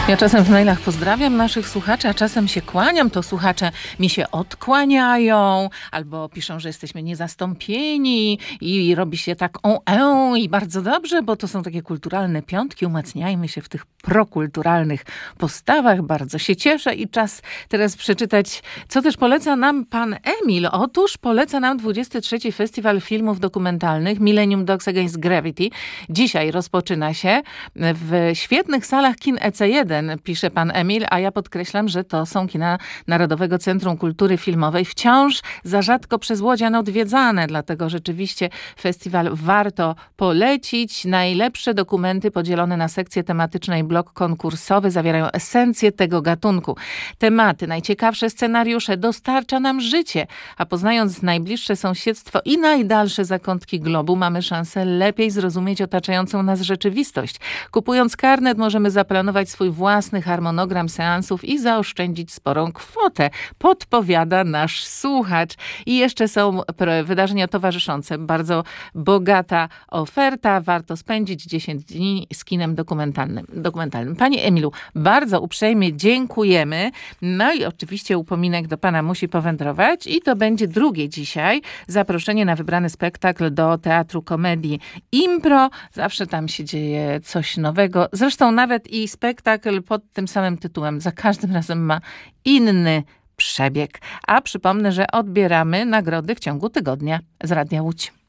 Ja czasem w mailach pozdrawiam naszych słuchaczy, a czasem się kłaniam, to słuchacze mi się odkłaniają, albo piszą, że jesteśmy niezastąpieni i robi się tak i bardzo dobrze, bo to są takie kulturalne piątki, umacniajmy się w tych prokulturalnych postawach. Bardzo się cieszę i czas teraz przeczytać, co też poleca nam pan Emil. Otóż poleca nam 23. Festiwal Filmów Dokumentalnych Millennium Dogs Against Gravity. Dzisiaj rozpoczyna się w świetnych salach kin EC1, pisze pan Emil, a ja podkreślam, że to są kina Narodowego Centrum Kultury Filmowej, wciąż za rzadko przez łodzian odwiedzane, dlatego rzeczywiście festiwal warto polecić. Najlepsze dokumenty podzielone na sekcje tematyczne i blok konkursowy zawierają esencję tego gatunku. Tematy, najciekawsze scenariusze dostarcza nam życie, a poznając najbliższe sąsiedztwo i najdalsze zakątki globu, mamy szansę lepiej zrozumieć otaczającą nas rzeczywistość. Kupując karnet możemy zaplanować swój własny harmonogram seansów i zaoszczędzić sporą kwotę, podpowiada nasz słuchacz. I jeszcze są wydarzenia towarzyszące. Bardzo bogata oferta. Warto spędzić 10 dni z kinem dokumentalnym. Panie Emilu, bardzo uprzejmie dziękujemy. No i oczywiście upominek do pana musi powędrować i to będzie drugie dzisiaj zaproszenie na wybrany spektakl do Teatru Komedii Impro. Zawsze tam się dzieje coś nowego. Zresztą nawet i spektakl pod tym samym tytułem za każdym razem ma inny przebieg. A przypomnę, że odbieramy nagrody w ciągu tygodnia z Radia Łódź.